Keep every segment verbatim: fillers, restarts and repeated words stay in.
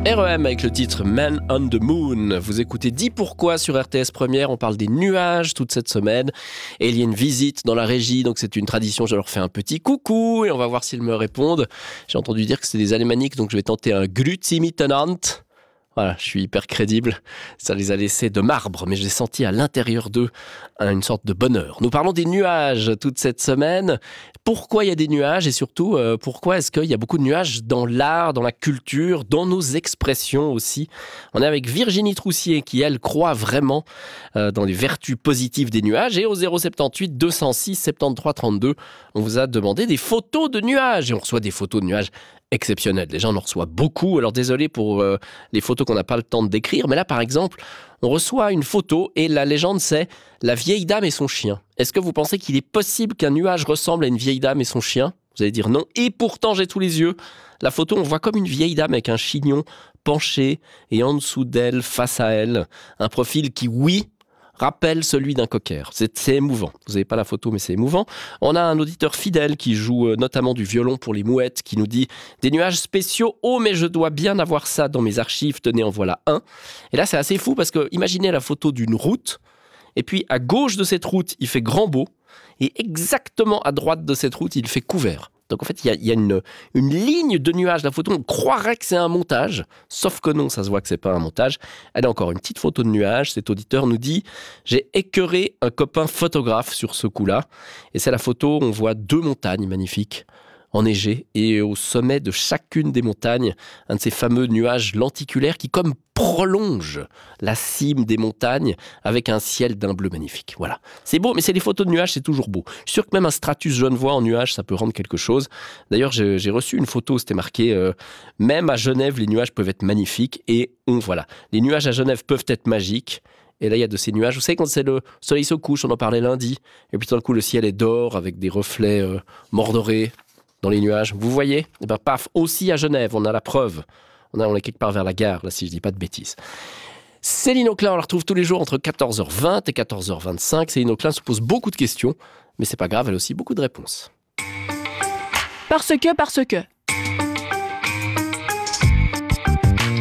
R E M avec le titre Man on the Moon. Vous écoutez Dis pourquoi sur R T S Première. On parle des nuages toute cette semaine. Et il y a une visite dans la régie, donc c'est une tradition. Je leur fais un petit coucou et on va voir s'ils me répondent. J'ai entendu dire que c'était des alémaniques, donc je vais tenter un Glutimitonant. Voilà, je suis hyper crédible. Ça les a laissés de marbre, mais j'ai senti à l'intérieur d'eux une sorte de bonheur. Nous parlons des nuages toute cette semaine. Pourquoi il y a des nuages et surtout, euh, pourquoi est-ce qu'il y a beaucoup de nuages dans l'art, dans la culture, dans nos expressions aussi. On est avec Virginie Troussier qui, elle, croit vraiment euh, dans les vertus positives des nuages. Et au zéro sept huit deux zéro six soixante-treize trente-deux, on vous a demandé des photos de nuages. Et on reçoit des photos de nuages exceptionnelles. Les gens en reçoivent beaucoup. Alors désolé pour euh, les photos qu'on n'a pas le temps de décrire. Mais là, par exemple, on reçoit une photo et la légende, c'est la vieille dame et son chien. Est-ce que vous pensez qu'il est possible qu'un nuage ressemble à une vieille dame et son chien ? Vous allez dire non. Et pourtant, j'ai tous les yeux. La photo, on voit comme une vieille dame avec un chignon penché et en dessous d'elle, face à elle, un profil qui, oui, rappelle celui d'un cocker. C'est, c'est émouvant. Vous n'avez pas la photo, mais c'est émouvant. On a un auditeur fidèle qui joue notamment du violon pour les mouettes, qui nous dit « Des nuages spéciaux, oh mais je dois bien avoir ça dans mes archives, tenez en voilà un ». Et là, c'est assez fou parce que imaginez la photo d'une route, et puis à gauche de cette route, il fait grand beau, et exactement à droite de cette route, il fait couvert. Donc en fait, il y a, il y a une, une ligne de nuages. La photo, on croirait que c'est un montage, sauf que non, ça se voit que c'est pas un montage. Allez, encore une petite photo de nuage. Cet auditeur nous dit « J'ai écœuré un copain photographe sur ce coup-là ». Et c'est la photo, on voit deux montagnes magnifiques, enneigées, et au sommet de chacune des montagnes, un de ces fameux nuages lenticulaires qui comme prolonge la cime des montagnes avec un ciel d'un bleu magnifique. Voilà. C'est beau, mais c'est les photos de nuages, c'est toujours beau. Je suis sûr que même un stratus genevois en nuages, ça peut rendre quelque chose. D'ailleurs, j'ai, j'ai reçu une photo, c'était marqué euh, « Même à Genève, les nuages peuvent être magnifiques ». Et on, voilà, les nuages à Genève peuvent être magiques. Et là, il y a de ces nuages. Vous savez, quand c'est le soleil se couche, on en parlait lundi, et puis tout d'un coup, le ciel est d'or avec des reflets euh, mordorés dans les nuages. Vous voyez ? Et ben paf, aussi à Genève, on a la preuve. On, a, on est quelque part vers la gare, là, si je ne dis pas de bêtises. Céline Auclin, on la retrouve tous les jours entre quatorze heures vingt et quatorze heures vingt-cinq. Céline Auclin se pose beaucoup de questions, mais c'est pas grave, elle a aussi beaucoup de réponses. Parce que, parce que. Pourquoi ?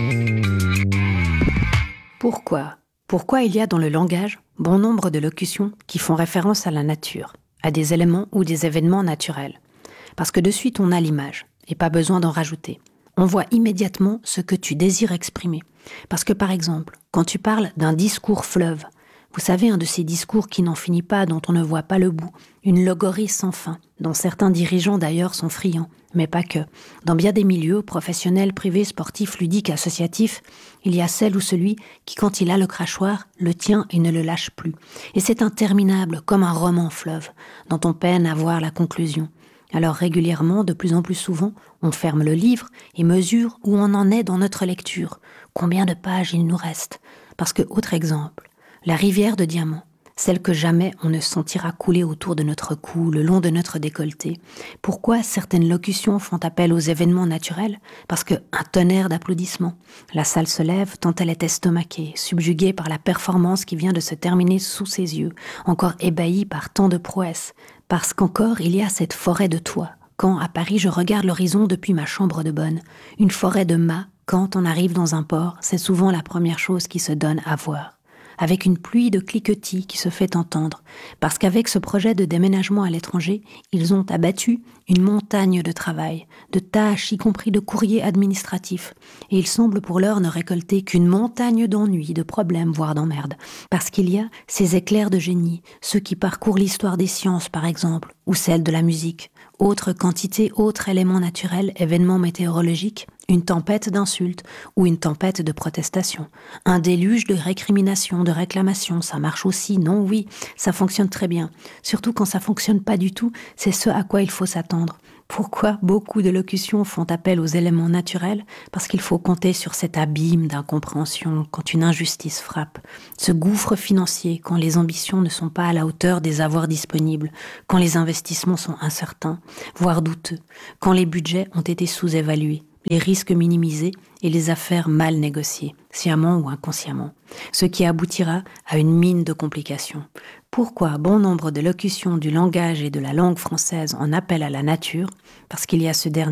Pourquoi il y a dans le langage bon nombre de locutions qui font référence à la nature, à des éléments ou des événements naturels ? Parce que de suite on a l'image, et pas besoin d'en rajouter. On voit immédiatement ce que tu désires exprimer. Parce que par exemple, quand tu parles d'un discours fleuve, vous savez, un de ces discours qui n'en finit pas, dont on ne voit pas le bout, une logorie sans fin, dont certains dirigeants d'ailleurs sont friands, mais pas que. Dans bien des milieux, professionnels, privés, sportifs, ludiques, associatifs, il y a celle ou celui qui, quand il a le crachoir, le tient et ne le lâche plus. Et c'est interminable, comme un roman fleuve, dont on peine à voir la conclusion. Alors régulièrement, de plus en plus souvent, on ferme le livre et mesure où on en est dans notre lecture, combien de pages il nous reste. Parce que, autre exemple, la rivière de diamants, celle que jamais on ne sentira couler autour de notre cou, le long de notre décolleté. Pourquoi certaines locutions font appel aux événements naturels ? Parce que un tonnerre d'applaudissements. La salle se lève tant elle est estomaquée, subjuguée par la performance qui vient de se terminer sous ses yeux, encore ébahie par tant de prouesses. Parce qu'encore il y a cette forêt de toits. Quand, à Paris, je regarde l'horizon depuis ma chambre de bonne, une forêt de mâts, quand on arrive dans un port, c'est souvent la première chose qui se donne à voir. Avec une pluie de cliquetis qui se fait entendre, parce qu'avec ce projet de déménagement à l'étranger, ils ont abattu une montagne de travail, de tâches, y compris de courriers administratifs. Et ils semblent pour l'heure ne récolter qu'une montagne d'ennuis, de problèmes, voire d'emmerdes. Parce qu'il y a ces éclairs de génie, ceux qui parcourent l'histoire des sciences, par exemple, ou celle de la musique. Autre quantité, autre élément naturel, événement météorologique, une tempête d'insultes ou une tempête de protestations. Un déluge de récriminations, de réclamations, ça marche aussi, non, oui, ça fonctionne très bien. Surtout quand ça fonctionne pas du tout, c'est ce à quoi il faut s'attendre. Pourquoi beaucoup de locutions font appel aux éléments naturels ? Parce qu'il faut compter sur cet abîme d'incompréhension quand une injustice frappe, ce gouffre financier quand les ambitions ne sont pas à la hauteur des avoirs disponibles, quand les investissements sont incertains, voire douteux, quand les budgets ont été sous-évalués, les risques minimisés et les affaires mal négociées, sciemment ou inconsciemment, ce qui aboutira à une mine de complications. Pourquoi bon nombre de locutions du langage et de la langue française en appellent à la nature ? Parce qu'il y a ce dernier,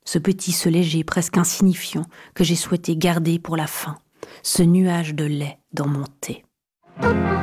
ce petit, ce léger, presque insignifiant, que j'ai souhaité garder pour la fin, ce nuage de lait dans mon thé.